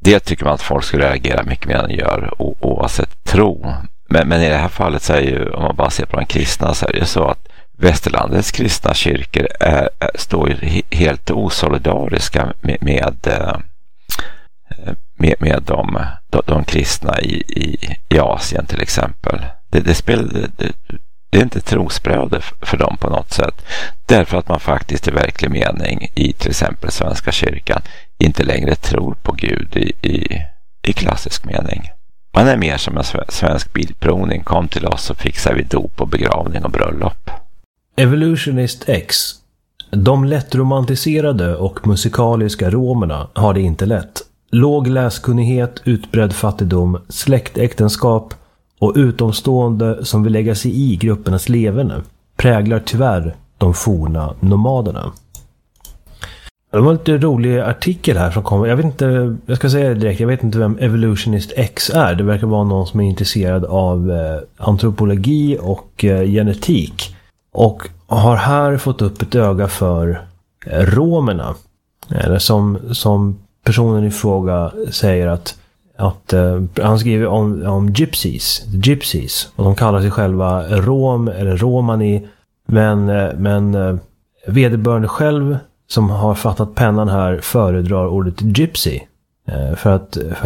Det tycker man att folk skulle reagera mycket mer än de gör oavsett tro. Men i det här fallet så är ju, om man bara ser på de kristna, så är det så att västerlandets kristna kyrkor står ju helt osolidariska med de kristna i Asien till exempel. Det är inte trosbröder för dem på något sätt. Därför att man faktiskt i verklig mening i till exempel Svenska kyrkan inte längre tror på Gud i klassisk mening. Man är mer som en svensk bilprovning. Kom till oss och fixar vi dop och begravning och bröllop. Evolutionist X. De lättromantiserade och musikaliska romerna har det inte lätt. Låg läskunnighet, utbredd fattigdom, släktäktenskap och utomstående som vill lägga sig i gruppernas leverne präglar tyvärr de forna nomaderna. Det var en lite rolig artikel här som kommer. Jag ska säga det direkt, jag vet inte vem Evolutionist X är. Det verkar vara någon som är intresserad av antropologi och genetik. Och har här fått upp ett öga för romerna. Eller som personen i fråga säger att han skriver om gypsies. Och de kallar sig själva rom eller romani. Men vederbörande själv som har fattat pennan här föredrar ordet gypsy. För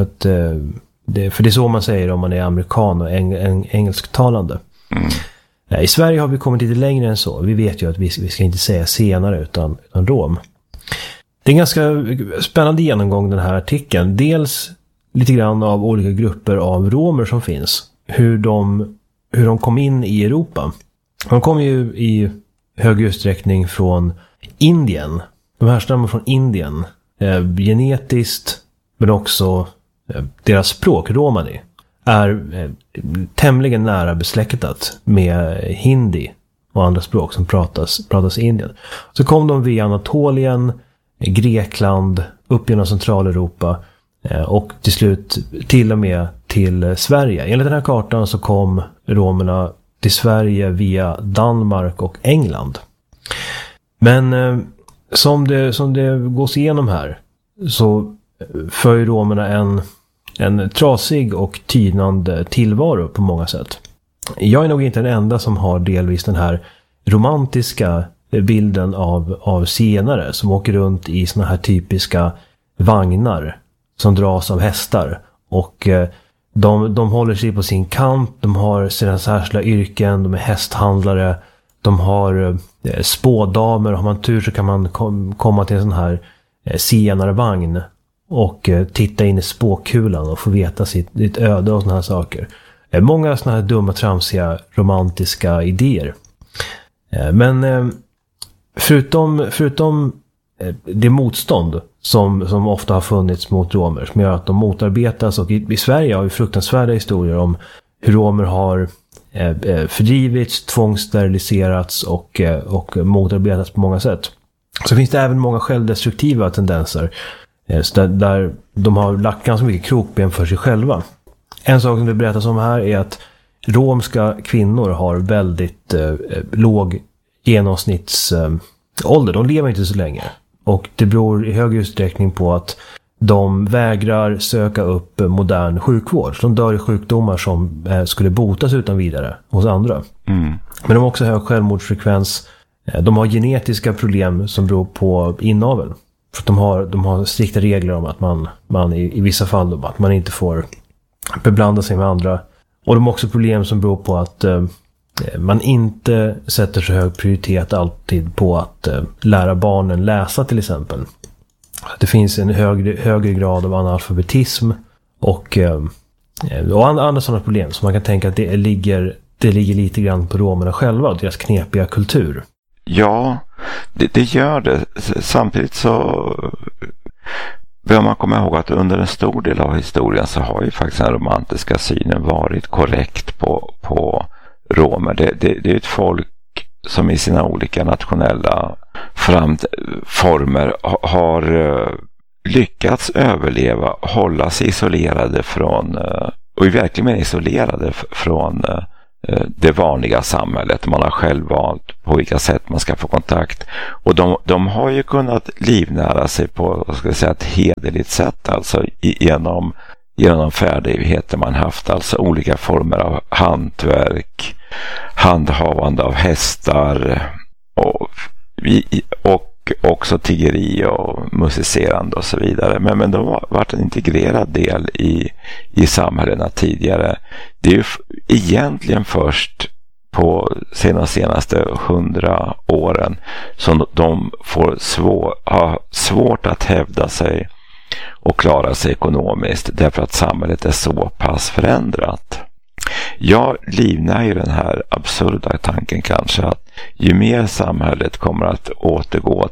det är så man säger om man är amerikan och engelsktalande. I Sverige har vi kommit lite längre än så. Vi vet ju att vi ska inte säga senare utan rom. Det är en ganska spännande genomgång den här artikeln. Dels lite grann av olika grupper av romer som finns. Hur de kom in i Europa. De kom ju i hög utsträckning från Indien. De här stammar från Indien. Genetiskt men också deras språk, romani, är tämligen nära besläktat med hindi och andra språk som pratas i Indien. Så kom de via Anatolien, Grekland, upp genom Centraleuropa och till slut till och med till Sverige. Enligt den här kartan så kom romerna till Sverige via Danmark och England. Men som det gås igenom här så för ju romerna en trasig och tynande tillvaro på många sätt. Jag är nog inte den enda som har delvis den här romantiska bilden av zigenare som åker runt i såna här typiska vagnar som dras av hästar. Och de håller sig på sin kant, de har sina särskilda yrken, de är hästhandlare, de har spådamer. Har man tur så kan man komma till en sån här zigenarvagn och titta in i spåkulan och få veta sitt öde och såna här saker. Många såna här dumma, tramsiga, romantiska idéer. Men förutom det motstånd som ofta har funnits mot romer, som gör att de motarbetas, och i Sverige har vi fruktansvärda historier om hur romer har fördrivits, tvångssteriliserats och motarbetats på många sätt. Så finns det även många självdestruktiva tendenser där de har lagt ganska mycket krokben för sig själva. En sak som det berättas om här är att romska kvinnor har väldigt låg genomsnittsålder. De lever inte så länge. Och det beror i hög utsträckning på att de vägrar söka upp modern sjukvård. De dör i sjukdomar som skulle botas utan vidare hos andra. Men de har också hög självmordsfrekvens. De har genetiska problem som beror på inavel. För att de har strikta regler om att man i vissa fall då, att man inte får beblanda sig med andra. Och de har också problem som beror på att man inte sätter så hög prioritet alltid på att lära barnen läsa till exempel. Det finns en högre grad av analfabetism och andra sådana problem. Så man kan tänka att det ligger lite grann på romerna själva och deras knepiga kultur. Ja, det gör det. Samtidigt så bör man komma ihåg att under en stor del av historien så har ju faktiskt den romantiska synen varit korrekt på romer. Det är ett folk som i sina olika nationella former har lyckats överleva, hålla sig isolerade från, och verkligen isolerade från det vanliga samhället. Man har själv valt på vilka sätt man ska få kontakt. Och de har ju kunnat livnära sig på, vad ska jag säga, ett hederligt sätt. Alltså genom färdigheter man haft. Alltså olika former av hantverk, handhavande av hästar och också tiggeri och musicerande och så vidare. Men de har varit en integrerad del i samhällena tidigare. Det är ju egentligen först på senaste 100 åren som de har svårt att hävda sig och klara sig ekonomiskt därför att samhället är så pass förändrat. Jag livnar ju den här absurda tanken kanske att ju mer samhället kommer att återgå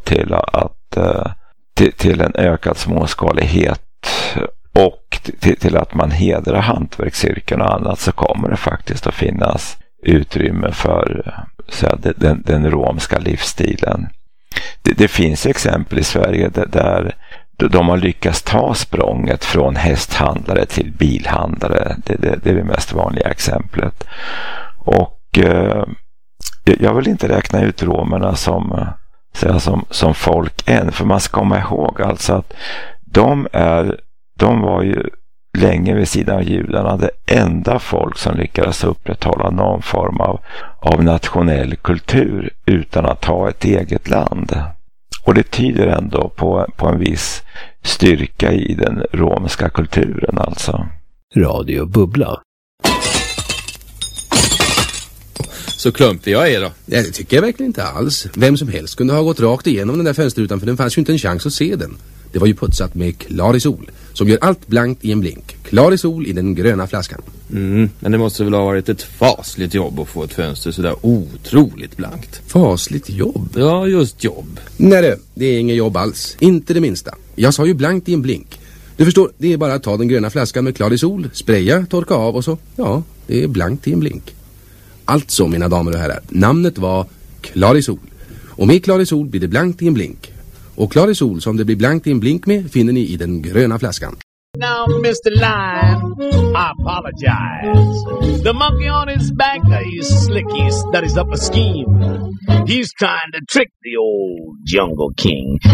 till en ökad småskalighet och till att man hedrar hantverksyrken och annat, så kommer det faktiskt att finnas utrymme för den romska livsstilen. Det finns exempel i Sverige där de har lyckats ta språnget från hästhandlare till bilhandlare. Det är det mest vanliga exemplet. Och jag vill inte räkna ut romerna som folk än. För man ska komma ihåg alltså att de var ju länge vid sidan av judarna det enda folk som lyckades upprätthålla någon form av nationell kultur utan att ha ett eget land. Och det tyder ändå på en viss styrka i den romska kulturen alltså. Radio Bubbla. Så klumpig jag är då? Ja, det tycker jag verkligen inte alls. Vem som helst kunde ha gått rakt igenom den där fönsterrutan, för den fanns ju inte en chans att se den. Det var ju putsat med Clarisol, som gör allt blankt i en blink. Clarisol i den gröna flaskan. Men det måste väl ha varit ett fasligt jobb att få ett fönster sådär otroligt blankt. Fasligt jobb? Ja, just jobb. Nej, det är inget jobb alls. Inte det minsta. Jag sa ju blankt i en blink. Du förstår, det är bara att ta den gröna flaskan med Clarisol, spraya, torka av och så. Ja, det är blankt i en blink. Alltså, mina damer och herrar, namnet var Clarisol. Och med Clarisol blir det blankt i en blink. Och Clarisol som det blir blankt i en blink med finner ni i den gröna flaskan. Now, Mr. Lion, I apologize. The monkey on his back, he's slick. He studies up a scheme. He's trying to trick the old jungle king.